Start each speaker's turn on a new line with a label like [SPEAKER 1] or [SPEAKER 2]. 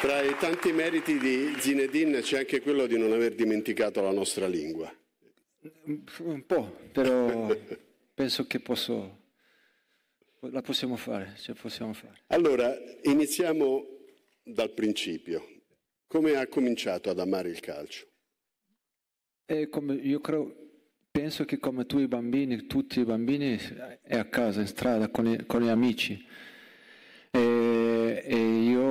[SPEAKER 1] Tra i tanti meriti di Zinedine c'è anche quello di non aver dimenticato la nostra lingua.
[SPEAKER 2] Un po', però penso che la possiamo fare, ce la possiamo fare.
[SPEAKER 1] Allora, iniziamo dal principio. Come ha cominciato ad amare il calcio?
[SPEAKER 2] Penso che come tutti i bambini è a casa, in strada, con gli amici. E io